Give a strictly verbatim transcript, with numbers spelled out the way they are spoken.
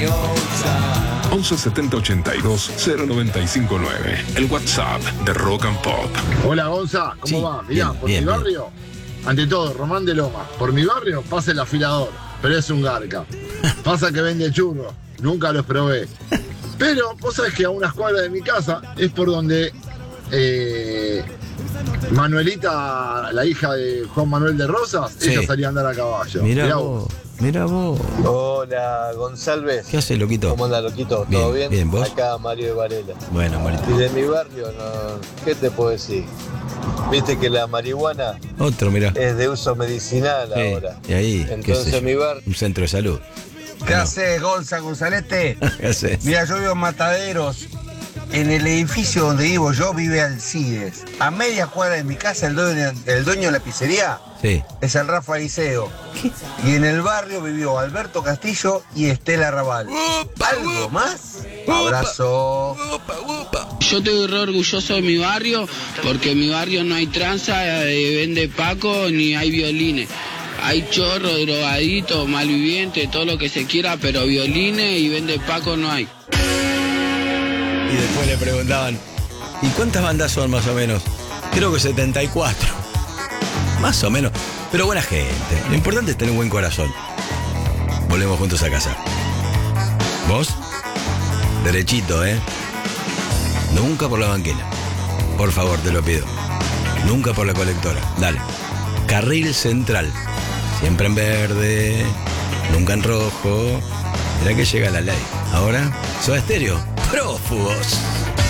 once setenta ochenta y dos cero noventa y cinco nueve. El WhatsApp de Rock and Pop. Hola Gonza, ¿cómo Sí, va? Mirá, bien, por bien, mi bien. barrio, ante todo, Román de Loma. Por mi barrio pasa el afilador, pero es un garca. Pasa que vende churros, nunca los probé. Pero vos sabés que a unas cuadras de mi casa es por donde eh, Manuelita, la hija de Juan Manuel de Rosas, Sí. ella salía a andar a caballo. Mirá Mirá vos, mirá vos. Hola, González. ¿Qué haces, loquito? ¿Cómo anda, loquito? Bien, ¿Todo bien? bien, ¿vos? Acá Mario de Varela. Bueno, Marito. Y de mi barrio, no, ¿qué te puedo decir? Viste que la marihuana Otro, mirá. es de uso medicinal Sí, ahora. y ahí, qué Entonces sé yo, mi barrio... un centro de salud. ¿Qué No. haces, Gonza Gonzalete? ¿Qué haces? Mira, yo vivo en Mataderos. En el edificio donde vivo yo vive Alcides. A media cuadra de mi casa, el dueño, el dueño de la pizzería Sí. es el Rafa Liceo. Y en el barrio vivió Alberto Castillo y Estela Raval. ¿Algo más? Abrazo. Yo estoy re orgulloso de mi barrio porque en mi barrio no hay tranza, eh, vende Paco ni hay violines. Hay chorro, drogadito, malviviente, todo lo que se quiera, pero violines y vende Paco no hay. Y después le preguntaban, ¿y cuántas bandas son más o menos? Creo que setenta y cuatro. Más o menos. Pero buena gente. Lo importante es tener un buen corazón. Volvemos juntos a casa. ¿Vos? Derechito, ¿eh? Nunca por la banquina. Por favor, te lo pido. Nunca por la colectora. Dale. Carril central. Siempre en verde. Nunca en rojo. Mirá que llega la ley. Ahora, Soda Stereo. Prófugos.